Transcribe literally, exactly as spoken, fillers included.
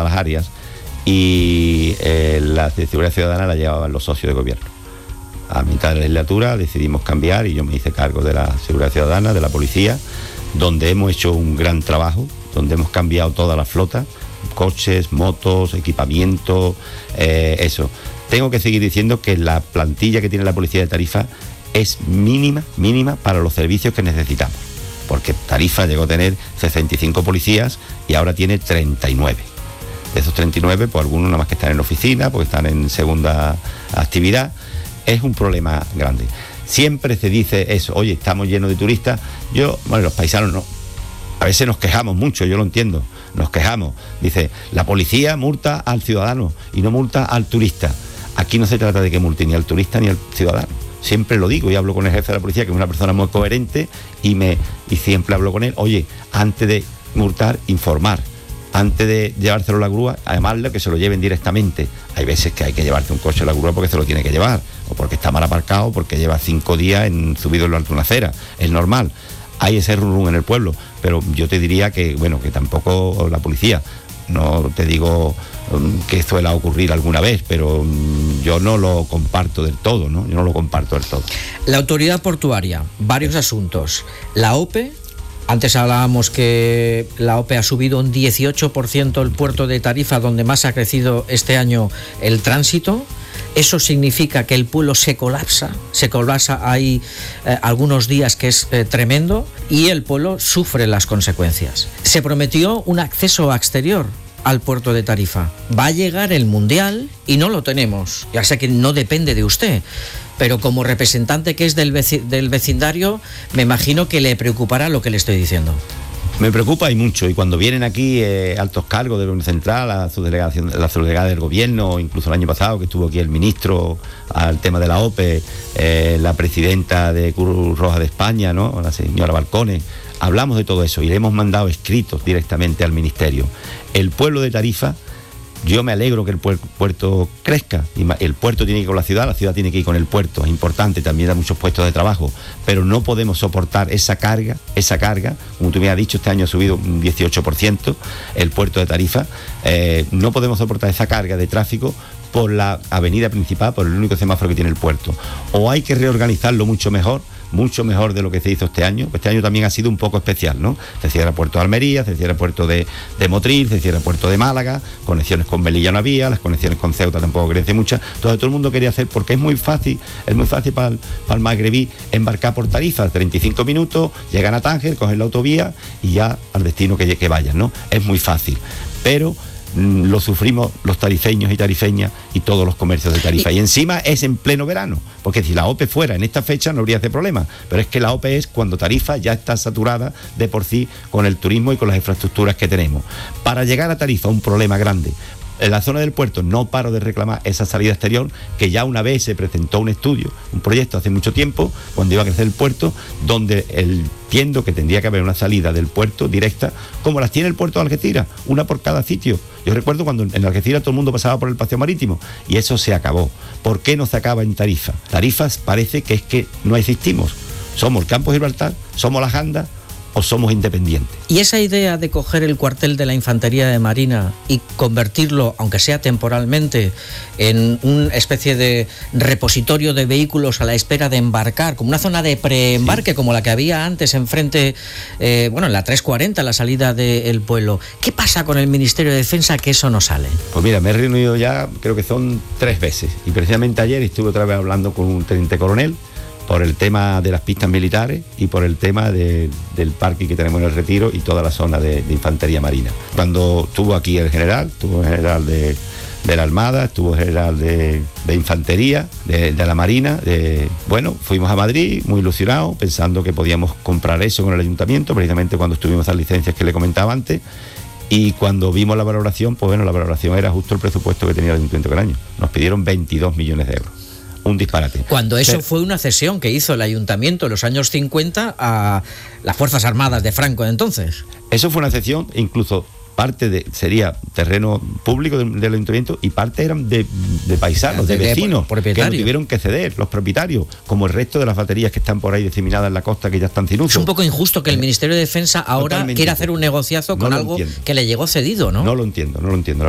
todas las áreas, y eh, la de Seguridad Ciudadana la llevaban los socios de gobierno. A mitad de la legislatura decidimos cambiar y yo me hice cargo de la Seguridad Ciudadana, de la policía, donde hemos hecho un gran trabajo, donde hemos cambiado toda la flota, coches, motos, equipamiento, eh, eso. Tengo que seguir diciendo que la plantilla que tiene la policía de Tarifa es mínima, mínima para los servicios que necesitamos, porque Tarifa llegó a tener sesenta y cinco policías y ahora tiene treinta y nueve. De esos treinta y nueve, pues algunos nada más que están en oficina, porque están en segunda actividad. Es un problema grande. Siempre se dice eso, oye, estamos llenos de turistas. Yo, bueno, los paisanos no. A veces nos quejamos mucho, yo lo entiendo, nos quejamos. Dice, la policía multa al ciudadano y no multa al turista. Aquí no se trata de que multe ni al turista ni al ciudadano. Siempre lo digo y hablo con el jefe de la policía, que es una persona muy coherente, y, me, y siempre hablo con él, oye, antes de multar, informar. Antes de llevárselo a la grúa, además lo que se lo lleven directamente. Hay veces que hay que llevarse un coche a la grúa porque se lo tiene que llevar, o porque está mal aparcado, o porque lleva cinco días en, subido en lo alto de una acera. Es normal. Hay ese rum rum en el pueblo, pero yo te diría que, bueno, que tampoco la policía, no te digo um, que suele ocurrir alguna vez, pero um, yo no lo comparto del todo, ¿no? Yo no lo comparto del todo. La autoridad portuaria, varios asuntos. La OPE. Antes hablábamos que la OPE ha subido un dieciocho por ciento el puerto de Tarifa, donde más ha crecido este año el tránsito. Eso significa que el pueblo se colapsa, se colapsa, hay eh, algunos días que es eh, tremendo, y el pueblo sufre las consecuencias. Se prometió un acceso exterior al puerto de Tarifa. Va a llegar el Mundial y no lo tenemos. Ya sé que no depende de usted, pero como representante que es del, veci- del vecindario, me imagino que le preocupará lo que le estoy diciendo. Me preocupa y mucho, y cuando vienen aquí eh, altos cargos del Gobierno Central, la subdelegación, la subdelegada del Gobierno, incluso el año pasado que estuvo aquí el ministro al tema de la OPE, eh, la presidenta de Cruz Roja de España, ¿no?, la señora Balcones, hablamos de todo eso y le hemos mandado escritos directamente al Ministerio. El pueblo de Tarifa, yo me alegro que el puerto crezca, el puerto tiene que ir con la ciudad, la ciudad tiene que ir con el puerto, es importante, también da muchos puestos de trabajo, pero no podemos soportar esa carga, esa carga, como tú me has dicho, este año ha subido un dieciocho por ciento el puerto de Tarifa, eh, no podemos soportar esa carga de tráfico por la avenida principal, por el único semáforo que tiene el puerto. O hay que reorganizarlo mucho mejor, mucho mejor de lo que se hizo este año. Este año también ha sido un poco especial, ¿no? Se cierra el puerto de Almería, se cierra el puerto de, de Motril, se cierra el puerto de Málaga, conexiones con Melilla no había, las conexiones con Ceuta tampoco crecen muchas. Entonces todo el mundo quería hacer, porque es muy fácil, es muy fácil para el, para el magrebí embarcar por Tarifa, treinta y cinco minutos, llegan a Tánger, cogen la autovía y ya al destino que, que vayan, ¿no? Es muy fácil, pero lo sufrimos los tarifeños y tarifeñas y todos los comercios de Tarifa. Y encima es en pleno verano, porque si la OPE fuera en esta fecha no habría ese problema, pero es que la OPE es cuando Tarifa ya está saturada de por sí con el turismo y con las infraestructuras que tenemos. Para llegar a Tarifa, un problema grande. En la zona del puerto no paro de reclamar esa salida exterior, que ya una vez se presentó un estudio, un proyecto hace mucho tiempo, cuando iba a crecer el puerto, donde entiendo que tendría que haber una salida del puerto directa, como las tiene el puerto de Algeciras, una por cada sitio. Yo recuerdo cuando en Algeciras todo el mundo pasaba por el paseo marítimo, y eso se acabó. ¿Por qué no se acaba en Tarifa? Tarifas parece que es que no existimos. Somos el Campo Gibraltar, somos las Andas, o somos independientes. Y esa idea de coger el cuartel de la Infantería de Marina y convertirlo, aunque sea temporalmente, en una especie de repositorio de vehículos a la espera de embarcar, como una zona de preembarque, sí, como la que había antes enfrente, eh, bueno, en la tres cuarenta, la salida del pueblo. ¿Qué pasa con el Ministerio de Defensa que eso no sale? Pues mira, me he reunido ya, creo que son tres veces, y precisamente ayer estuve otra vez hablando con un teniente coronel por el tema de las pistas militares y por el tema de, del parque que tenemos en el Retiro y toda la zona de, de infantería marina. Cuando estuvo aquí el general, estuvo el general de, de la Armada, estuvo el general de, de infantería, de, de la Marina, de, bueno, fuimos a Madrid muy ilusionados, pensando que podíamos comprar eso con el ayuntamiento, precisamente cuando estuvimos esas licencias que le comentaba antes, y cuando vimos la valoración, pues bueno, la valoración era justo el presupuesto que tenía el ayuntamiento cada año. Nos pidieron veintidós millones de euros. Un disparate. Cuando eso Pero, fue una cesión que hizo el ayuntamiento en los años cincuenta a las Fuerzas Armadas de Franco de entonces. Eso fue una cesión, incluso parte de sería terreno público del, del ayuntamiento y parte eran de, de paisanos, de, de vecinos, de, que no tuvieron que ceder, los propietarios, como el resto de las baterías que están por ahí diseminadas en la costa, que ya están sin uso. Es un poco injusto que el Ministerio de Defensa ahora Totalmente quiera hacer un negociazo con no algo entiendo. que le llegó cedido, ¿no? No lo entiendo, no lo entiendo. La